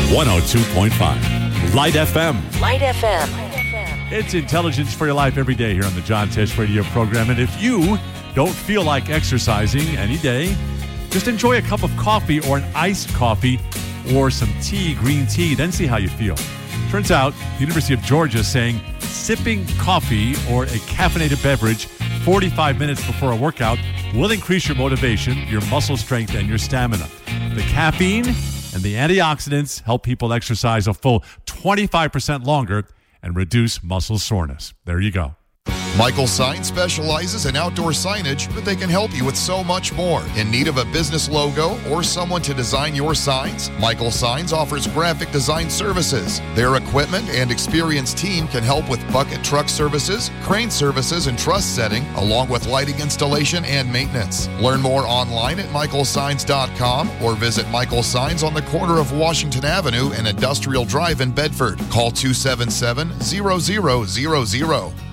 102.5. Light FM. Light FM. It's intelligence for your life every day here on the John Tesh Radio program. And if you don't feel like exercising any day, just enjoy a cup of coffee or an iced coffee or some tea, green tea, then see how you feel. Turns out, the University of Georgia is saying sipping coffee or a caffeinated beverage 45 minutes before a workout will increase your motivation, your muscle strength, and your stamina. The caffeine and the antioxidants help people exercise a full 25% longer and reduce muscle soreness. There you go. Michael Signs specializes in outdoor signage, but they can help you with so much more. In need of a business logo or someone to design your signs? Michael Signs offers graphic design services. Their equipment and experienced team can help with bucket truck services, crane services, and truss setting, along with lighting installation and maintenance. Learn more online at michaelsigns.com or visit Michael Signs on the corner of Washington Avenue and Industrial Drive in Bedford. Call 277-0000.